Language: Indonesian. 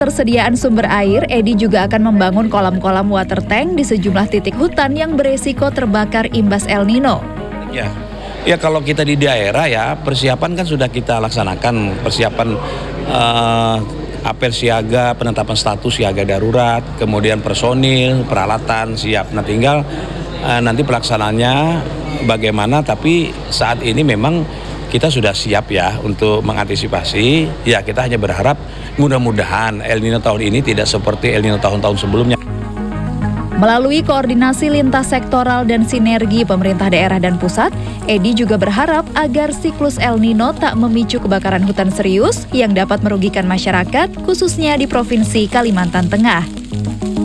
Persediaan sumber air, Edi juga akan membangun kolam-kolam water tank di sejumlah titik hutan yang beresiko terbakar imbas El Nino. Ya kalau kita di daerah ya persiapan kan sudah kita laksanakan, persiapan apel siaga, penetapan status siaga darurat, kemudian personil, peralatan siap. Nah tinggal nanti pelaksanaannya bagaimana, tapi saat ini memang kita sudah siap ya untuk mengantisipasi. Ya kita hanya berharap mudah-mudahan El Nino tahun ini tidak seperti El Nino tahun-tahun sebelumnya. Melalui koordinasi lintas sektoral dan sinergi pemerintah daerah dan pusat, Edi juga berharap agar siklus El Nino tak memicu kebakaran hutan serius yang dapat merugikan masyarakat, khususnya di Provinsi Kalimantan Tengah.